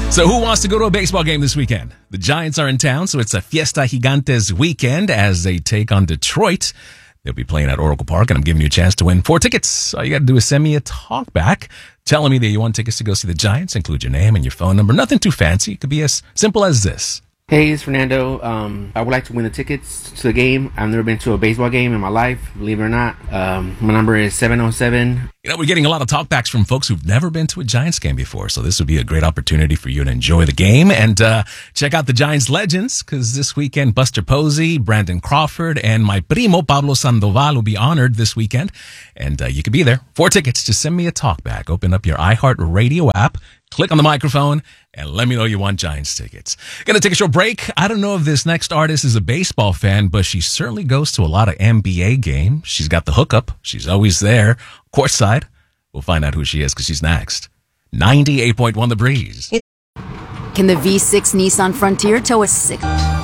So who wants to go to a baseball game this weekend? The Giants are in town, so it's a Fiesta Gigantes weekend as they take on Detroit. They'll be playing at Oracle Park, and I'm giving you a chance to win 4 tickets. All you got to do is send me a talkback telling me that you want tickets to go see the Giants. Include your name and your phone number. Nothing too fancy. It could be as simple as this. Hey, it's Fernando. I would like to win the tickets to the game. I've never been to a baseball game in my life, believe it or not. My number is 707. You know, we're getting a lot of talkbacks from folks who've never been to a Giants game before, so this would be a great opportunity for you to enjoy the game and check out the Giants legends, because this weekend Buster Posey, Brandon Crawford, and my primo Pablo Sandoval will be honored this weekend, and you could be there. 4 tickets. Just send me a talkback. Open up your iHeartRadio app, click on the microphone, and let me know you want Giants tickets. Gonna take a short break. I don't know if this next artist is a baseball fan, but she certainly goes to a lot of NBA games. She's got the hookup. She's always there, courtside. We'll find out who she is because she's next. 98.1 The Breeze. Can the V6 Nissan Frontier tow a 6...